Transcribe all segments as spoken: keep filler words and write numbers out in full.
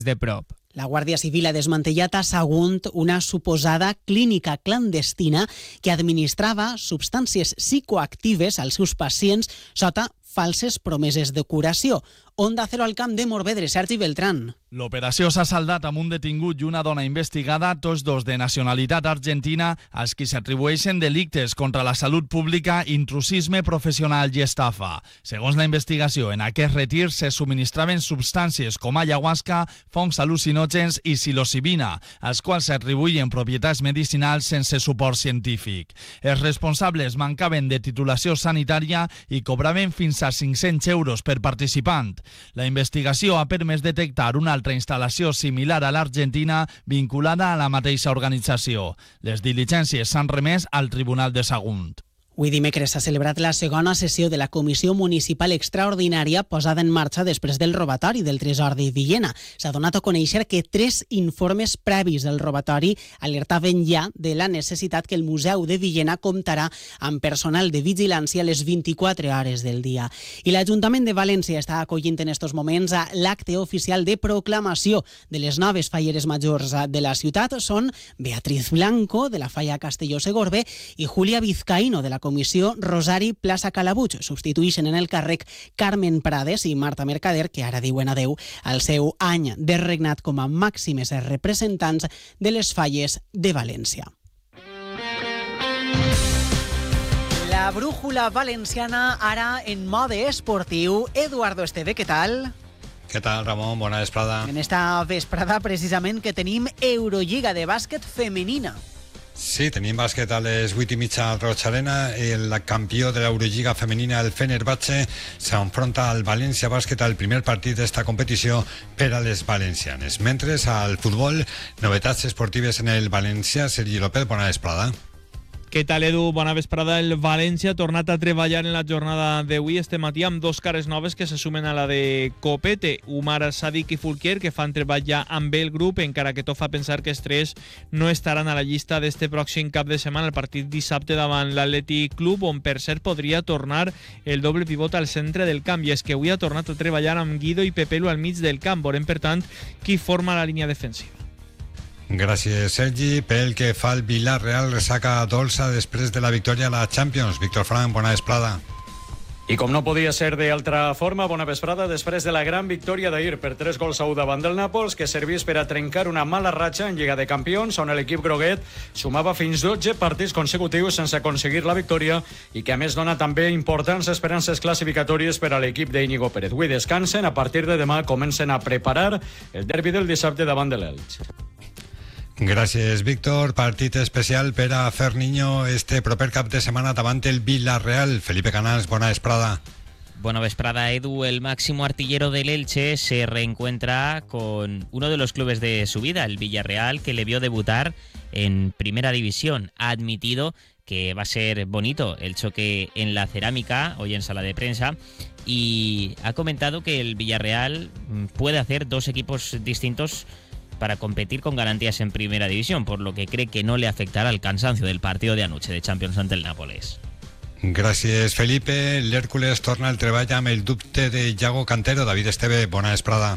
de prop. La Guàrdia Civil ha desmantellat a Sagunt una suposada clínica clandestina que administrava substàncies psicoactives als seus pacients sota falses promeses de curació. Onda Cero al camp de Morvedre, Sergi Beltrán. L'operació s'ha saldat amb un detingut i una dona investigada, tots dos de nacionalitat argentina, als qui s'atribueixen delictes contra la salut pública, intrusisme professional i estafa. Segons la investigació, en aquest retir se subministraven substàncies com ayahuasca, fongs al·lucinògens i psilocibina, als quals s'atribuïen propietats medicinals sense suport científic. Els responsables mancaven de titulació sanitària i cobraven fins a cinc-cents euros per participant. La investigació ha permès detectar una altra instal·lació similar a l'Argentina vinculada a la mateixa organització. Les diligències s'han remès al Tribunal de Sagunt. Avui dimecres s'ha celebrat la segona sessió de la Comissió Municipal Extraordinària posada en marxa després del robatori del Tresor de Villena. S'ha donat a conèixer que tres informes previs del robatori alertaven ja de la necessitat que el Museu de Villena comptarà amb personal de vigilància a les vint-i-quatre hores del dia. I l'Ajuntament de València està acollint en estos moments l'acte oficial de proclamació de les noves falleres majors de la ciutat. Són Beatriz Blanco, de la Falla Castelló-Segorbe, i Júlia Vizcaíno, de la Comissió Rosari Plaça Calabuig. Substitueixen en el càrrec Carmen Prades i Marta Mercader, que ara diuen adeu al seu any de regnat com a màximes representants de les falles de València. La brújula valenciana ara en mode esportiu. Eduardo Esteve, què tal? Què tal, Ramon? Bona vesprada. En esta vesprada, precisament, que tenim Eurolliga de bàsquet femenina. Sí, tenim bàsquet a les vuit i mitja al Roig Arena. El campió de l'Eurolliga femenina, el Fenerbahce, s'enfronta al València Bàsquet al primer partit d'esta competició per a les valencianes. Mentre al futbol, novetats esportives en el València. Sergi López, bona vesprada. Què tal, Edu? Bona vesprada. El València ha tornat a treballar en la jornada d'avui este matí amb dos cares noves que se sumen a la de Copete. Umar Sadik i Fulquier, que fan treball ja amb el grup, encara que tot fa pensar que els tres no estaran a la llista d'este pròxim cap de setmana, el partit dissabte davant l'Atlètic Club, on per cert podria tornar el doble pivot al centre del camp. I és que avui ha tornat a treballar amb Guido i Pepelu al mig del camp. Veurem, per tant, qui forma la línia defensiva. Gràcies, Sergi. Pel que fa al Villarreal, ressaca dolça després de la victòria a la Champions. Víctor Frank, bona vesprada. I com no podia ser d'altra forma, bona vesprada després de la gran victòria d'ahir per tres gols a u davant del Nàpols, que servís per a trencar una mala ratxa en Lliga de Campions, on l'equip groguet sumava fins dotze partits consecutius sense aconseguir la victòria i que a més dona també importants esperances classificatòries per a l'equip d'Íñigo Pérez. Avui descansen, a partir de demà comencen a preparar el derbi del dissabte davant de l'Elx. Gràcies, Víctor. Partit especial per a Ferniño este proper cap de setmana davant el Villarreal. Felipe Canals, bona vesprada. Buena vesprada, Edu. El máximo artillero del Elche se reencuentra con uno de los clubes de su vida, el Villarreal, que le vio debutar en Primera División. Ha admitido que va a ser bonito el choque en la Cerámica, hoy en sala de prensa, y ha comentado que el Villarreal puede hacer dos equipos distintos para competir con garantías en Primera División, por lo que cree que no le afectará el cansancio del partido de anoche de Champions ante el Nápoles. Gràcies, Felipe. L'Hèrcules torna al treball amb el dubte de Yago Cantero. David Esteve, bona vesprada.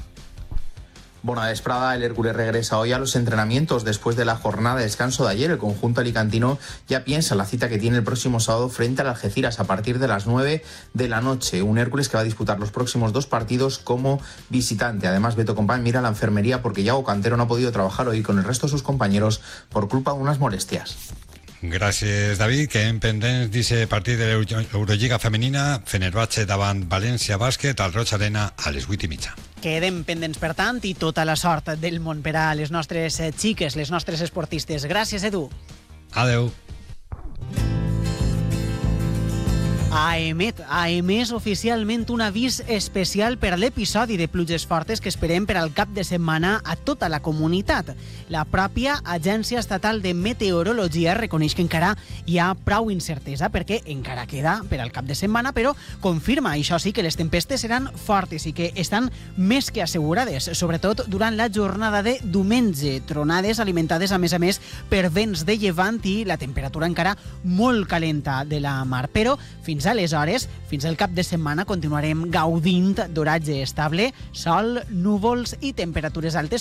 Buena vesprada, el Hércules regresa hoy a los entrenamientos después de la jornada de descanso de ayer. El conjunto alicantino ya piensa en la cita que tiene el próximo sábado frente al Algeciras a partir de las nueve de la noche. Un Hércules que va a disputar los próximos dos partidos como visitante. Además, Beto Compán mira a la enfermería porque Yago Cantero no ha podido trabajar hoy con el resto de sus compañeros por culpa de unas molestias. Gràcies, David. Quedem pendents d'aquest partit de l'Eurolliga femenina. Fenerbahce davant València Bàsquet al Roig Arena a les vuit i mitja. Quedem pendents, per tant, i tota la sort del món per a les nostres xiques, les nostres esportistes. Gràcies, Edu. Adeu. ha emet, ha emès oficialment un avís especial per a l'episodi de pluges fortes que esperem per al cap de setmana a tota la comunitat. La pròpia Agència Estatal de Meteorologia reconeix que encara hi ha prou incertesa perquè encara queda per al cap de setmana, però confirma, això sí, que les tempestes seran fortes i que estan més que assegurades, sobretot durant la jornada de diumenge. Tronades alimentades, a més a més, per vents de llevant i la temperatura encara molt calenta de la mar. Però fins aleshores, fins al cap de setmana, continuarem gaudint d'oratge estable, sol, núvols i temperatures altes